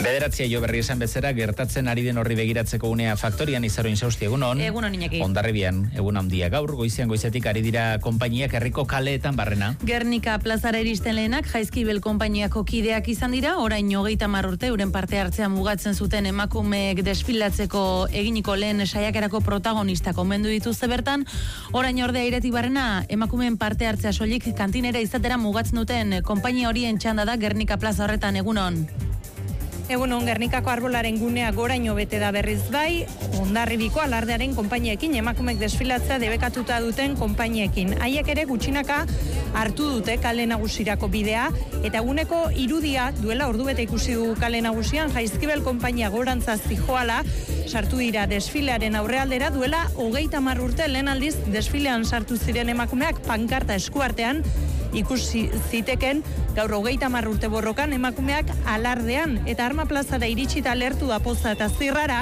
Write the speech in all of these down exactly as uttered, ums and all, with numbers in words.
Bederatzia jo berri esan bezera, gertatzen ari den horri begiratzeko unea faktorian izaro insausti egunon. Egunon Iñaki. Hondarribian, egun handia gaur, goizean goizetik ari dira konpainiak herriko kaleetan barrena. Gernika plazara iristen lehenak Jaizkibel konpainiako kideak izan dira, orain hogeita hamar urte euren parte hartzea mugatzen zuten emakumeek desfilatzeko eginiko lehen saiakerako protagonista komendu dituzte bertan, orain ordea ireti barrena emakumeen parte hartzea soilik kantinera izatera mugatzen duten konpainia horien txanda da Gernika plaza horretan egunon. Egunon, Gernikako arbolaren gunea goraino bete da berriz bai, Hondarribiko alardearen konpainiekin, emakumek desfilatzea debekatuta duten konpainiekin. Haiek ere gutxinaka hartu dute kale nagusirako bidea, eta eguneko irudia duela ordubete ikusi du kale nagusian, Jaizkibel konpainia gorantza zijoala, sartu dira desfilearen aurrealdera, duela hogeita hamar urte lehen aldiz desfilean sartu ziren emakumeak pankarta eskuartean, ikusi ziteken gaur hogeita hamar urte borrokan emakumeak alardean eta Arma plazara iritsita lertu da poza eta zirrara.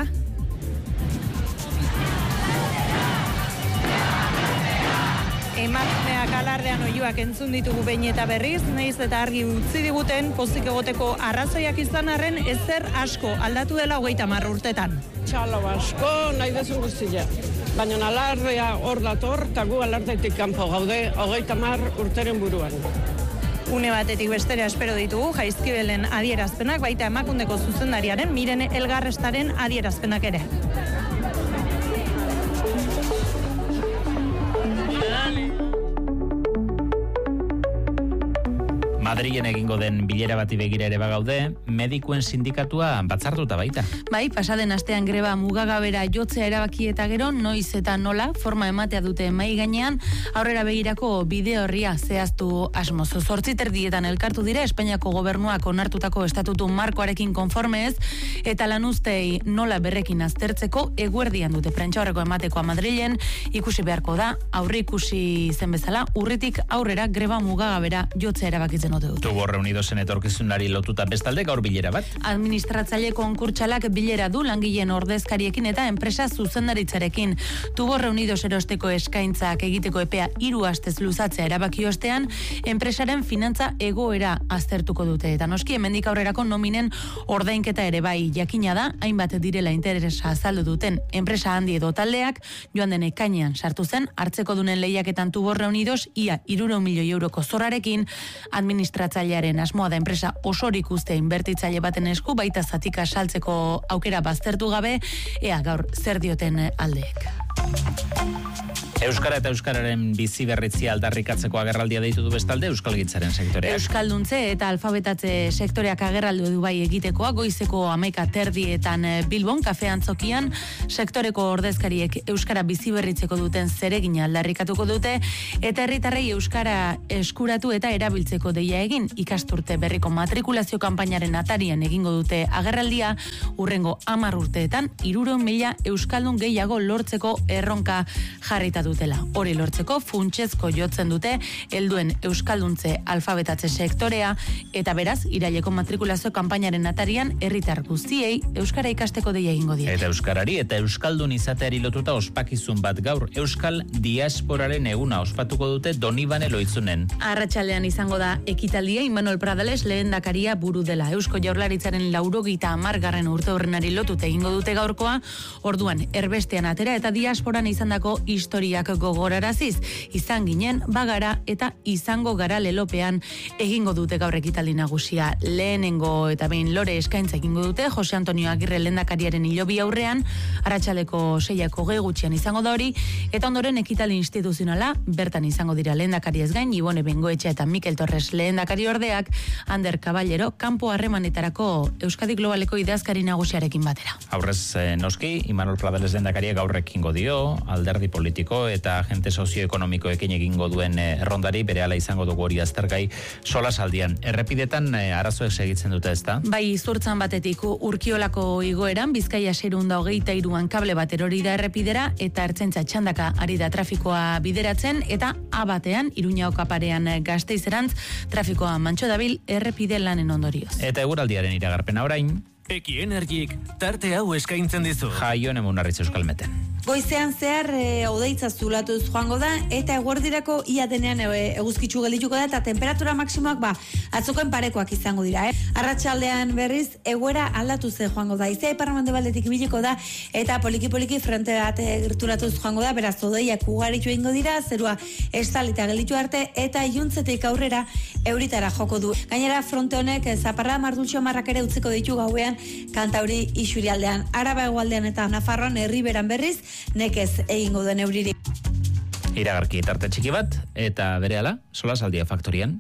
Emakumeak alardean oiuak entzun ditugu behin eta berriz, nahiz eta argi utzi diguten pozik egoteko arrazoiak izan arren ezer asko aldatu dela hogeita hamar urtetan. Txalo asko nahi dezun guztia. Baina alardea hor dator, eta gu alardetik kanpo gaude hogeita hamar urteren buruan. Une batetik bestera espero ditugu Jaizkibelen adierazpenak, baita emakundeko zuzendariaren Miren Elgarrestaren adierazpenak ere. Madrilen egingo den bilera bati begira ere bagaude, medikuen sindikatua batzartuta baita. Bai, pasaden astean greba mugagabera jotzea erabaki eta gero, noiz eta nola forma ematea dute mai gainean, aurrera begirako bide horria zehaztu asmoz. Zortzi terdietan elkartu dira Espainiako gobernuak onartutako estatutu markoarekin konformez, eta lanuztei nola berrekin aztertzeko eguerdian dute prentsaurreko ematekoa Madrilen, ikusi beharko da, aurre ikusi zen bezala, urritik aurrera greba mugagabera jotzea erabakitzen Tubor Reunidosen etorkizunari lotuta bestalde gaur bilera bat. Administratzaile konkurtsalak bilera du langileen ordezkariekin eta enpresa zuzendaritzarekin. Tubor Reunidos erosteko eskaintzak egiteko epea hiru astez luzatzea erabaki ostean, enpresaren finantza egoera aztertuko dute. Eta noski hemendik aurrerako nominen ordainketa ere bai, jakina da, hainbat direla interesa azaldu duten enpresa handi edo taldeak, joan den ekainean sartu zen, hartzeko dunen lehiaketan Tubor Reunidos ia hirurehun milioi euroko zorrarekin, administratzailearen asmoa da enpresa osorik uztea inbertitzaile baten esku, baita zatika saltzeko aukera baztertu gabe, ea gaur zer dioten aldeek. Euskara eta Euskararen bizi berritzia aldarrikatzeko agerraldia deitu du bestalde Euskalgintzaren sektoreak. Euskalduntze eta alfabetatze sektoreak agerraldu du bai egitekoa, goizeko hamaika terdietan Bilbon, kafe antzokian, sektoreko ordezkariek Euskara bizi berritzeko duten zeregina aldarrikatuko dute, eta herritarrei Euskara eskuratu eta erabiltzeko deia egin, ikasturte berriko matrikulazio kanpainaren atarian egingo dute agerraldia, urrengo hamar urteetan, hirurehun mila Euskaldun gehiago lortzeko erronka jarrita dutela. Hori lortzeko funtsezko jotzen dute helduen euskalduntze alfabetatze sektorea eta beraz iraileko matrikulazio kanpainaren atarian herritar guztiei euskara ikasteko deia egingo die. Eta euskarari eta euskaldun izateari lotuta ospakizun bat gaur euskal diasporaren eguna ospatuko dute Donibane Loitzunen. Arratsaldean izango da ekitaldia Imanol Pradales lehendakaria buru dela. Eusko Jaurlaritzaren laurogeita hamargarren urteurrenari lotuta egingo dute gaurkoa, orduan erbestean atera eta diasporan izandako historia gogoraraziz, izan ginen bagara eta izango gara lelopean egingo dute gaur ekitaldi nagusia. Lehenengo eta behin lore eskaintza egingo dute Jose Antonio Agirre lehendakariaren hilobi aurrean, arratsaleko seiako gehi gutxian izango da hori, eta ondoren ekitaldi instituzionala bertan izango dira lehendakariez gain Ibone Bengoetxea eta Mikel Torres lehendakari ordeak, Ander Caballero kanpo harremanetarako Euskadi Globaleko idazkari nagusiarekin batera. Aurrez eh, noski, Imanol Pradales lehendakaria gaur ekingo dio, alderdi politiko eta agente sozioekonomikoekin egingo duen errondari berehala izango dugu hori aztergai solasaldian. Errepidetan e, arazoek segitzen dute, ezta? Bai, Zurtzan batetik Urkiolako igoeran Bizkaia seiehun eta hogeita hiruan kable bat erori da errepidera eta ertzaintza txandaka ari da trafikoa bideratzen eta A batean Iruñaoko parean Gasteizerantz trafikoa mantso dabil errepide lanen ondorioz. Eta eguraldiaren iragarpena orain. Eki Energik tarte hau eskaintzen dizu. Jaion emunarritz euskalmeten. Goizean zehar e, odeitza zulatuz joango da eta eguerdirako ia denean e, eguzkitzu geldituko da eta temperatura maksimoak ba atzokoen parekoak izango dira. Eh? Arratsaldean berriz egoera aldatu ze joango da. Izea iparramendebaldetik ibiliko da eta poliki-poliki frente bat gerturatuz joango da. Beraz odeiak ugaritu egingo dira, zerua estalita gelditu arte eta iluntzetik aurrera euritara joko du. Gainera fronte honek zaparra mardultxo marrak ere utziko ditu gauean Kantauri isurialdean. Araba hegoaldean eta Nafarroan herriberan berriz nekez egingo den euriri. Iragarki tarte txiki bat, eta berehala, Solasaldia faktorian.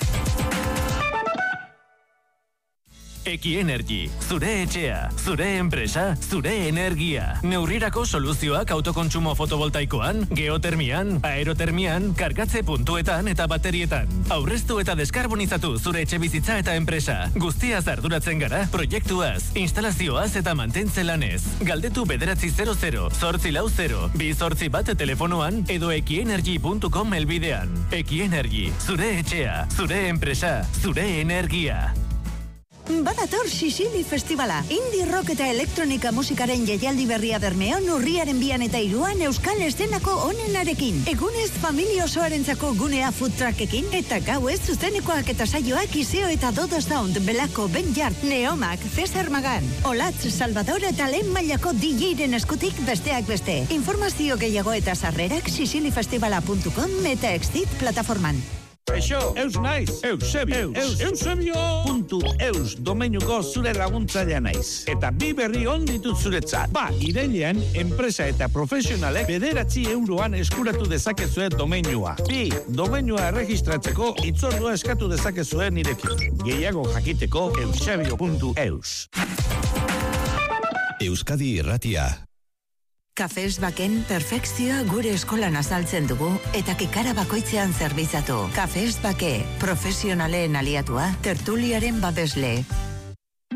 Eki Energy, zure etxea, zure enpresa, zure energia. Neurrirako soluzioak autokontsumo fotovoltaikoan, geotermian, aerotermian, kargatze puntuetan eta baterietan. Aurreztu eta deskarbonizatu zure etxe bizitza eta enpresa. Guztiaz arduratzen gara, proiektuaz, instalazioaz eta mantentze lanez. Galdetu bederatzi zero zero, zortzi lau zero, bi zortzi bat telefonoan edo ekienergy puntu com elbidean. Eki Energy, zure etxea, zure enpresa, zure energia. Badator Sicily Festivala. Indie rock eta elektronika musikaren jaialdi berria Bermeon urriaren bian eta iruan euskal eszenako onenarekin. Egunez familia osoarentzako gunea food truckekin eta gauez zuzenekoak eta saioak Iseo eta Dodo Sound, Belako, Ben Jart, Neomak, Cesar Magan, Olatz, Salvador eta lehen mailako D J-ren eskutik besteak beste. Informazio gehiago eta sarrerak sicily festivala puntu com eta Exit plataforman. Eixo, eus naiz, Eusebio, eus, Eusebio puntu eus domeinuko zure laguntzailea naiz. Eta bi berri on ditut zuretzat. Ba, irailean, enpresa eta profesionalek bederatzi euroan eskuratu dezakezue domeinua. Bi, domeinua erregistratzeko itzordua eskatu dezakezue nirekin. Gehiago jakiteko eusebio puntu eus. Euskadi Irratia. Kafes Baken perfekzioa gure eskolan azaltzen dugu eta kikara bakoitzean zerbitzatu. Kafes Bake, profesionaleen aliatua, tertuliaren babesle.